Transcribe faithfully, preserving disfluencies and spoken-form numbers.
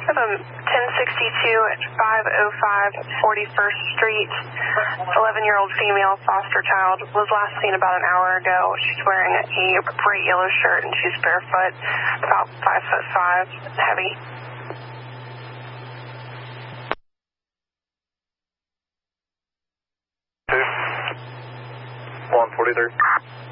I have a ten sixty-two at five oh five forty-first Street. eleven-year-old female foster child was last seen about an hour ago. She's wearing a bright yellow shirt and she's barefoot, about five foot five, heavy. one forty-three.